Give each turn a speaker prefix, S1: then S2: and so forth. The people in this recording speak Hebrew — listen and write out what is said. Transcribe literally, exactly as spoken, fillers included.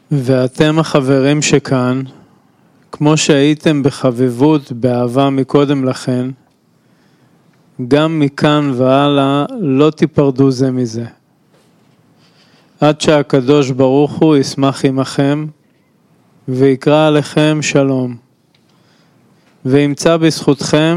S1: ואתם החברים שכאן, כמו שהייתם בחביבות, באהבה מקודם לכן, גם מכאן והלאה לא תיפרדו זה מזה. עד שהקדוש ברוך הוא ישמח עמכם, ויקרא עליכם שלום, וימצא בזכותכם